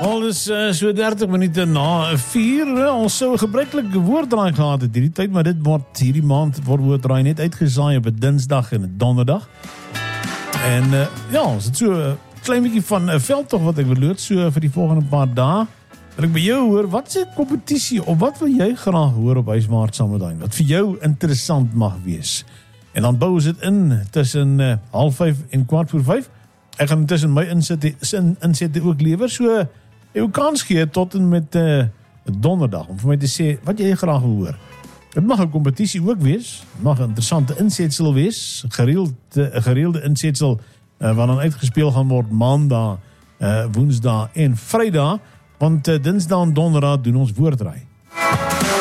Al is so 30 minute na 4. Ons sou 'n gebruikelike woorddraai gehad het hierdie tyd, maar hierdie maand word woorddraai net uitgesaai op 'n Dinsdag en 'n Donderdag. En ons het so 'n klein bietjie van 'n veldtog wat ek wil loods so vir die volgende paar dae. Wil ek by jou hoor, wat se kompetisie of wat wil jy graag hoor op Huismaat Samedain? Wat vir jou interessant mag wees. En dan bou ons dit in tussen 4:30 en 4:15. Ek gaan tussen my insette ook lewer, so jy kans gee tot en met Donderdag om vir my te sê wat jy graag wil hoor. Dit mag 'n kompetisie ook wees, het mag 'n interessante insetsel wees, 'n gereelde insetsel wat dan uitgespeel gaan word Maandag, Woensdag en Vrydag, want Dinsdag en Donderdag doen ons woorddraai.